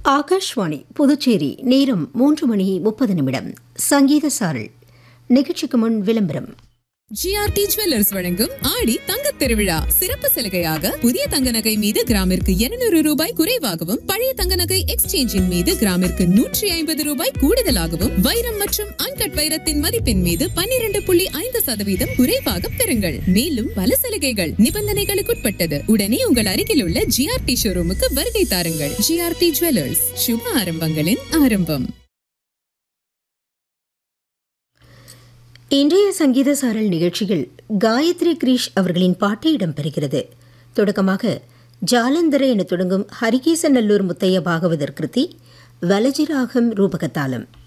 ஆகாஷ்வாணி புதுச்சேரி. நேரம் 3:30 சங்கீத சாரல் நிகழ்ச்சிக்கு முன் விளம்பரம். ஜிஆர்டி ஜுவல்லர்ஸ் வழங்கும் ஆடி தங்கத் திருவிழா சிறப்பு சலுகையாக புதிய தங்க நகை மீது கிராமிற்கு 200 ரூபாய் குறைவாகவும், பழைய தங்க நகை எக்ஸ்சேஞ்சின் மீது கிராமிற்கு 150 ரூபாய் கூடுதலாகவும், வைரம் மற்றும் அன்கட் வைரத்தின் மதிப்பின் மீது 12.5% குறைவாக பெறுங்கள். மேலும் பல சலுகைகள் நிபந்தனைகளுக்குட்பட்டது. உடனே உங்கள் அருகில் உள்ள ஜிஆர்டி ஷோரூமுக்கு வருகை தாருங்கள். ஜிஆர்டி ஜுவல்லர்ஸ், சுப ஆரம்பங்களின் ஆரம்பம். இன்றைய சங்கீத சாரல் நிகழ்ச்சியில் காயத்ரி கிரீஷ் அவர்களின் பாட்டு இடம்பெறுகிறது. தொடக்கமாக ஜாலந்தர என தொடங்கும் ஹரிகேசநல்லூர் முத்தைய பாகவதர் கிருதி, வலஜிராகம் ரூபகத்தாளம்.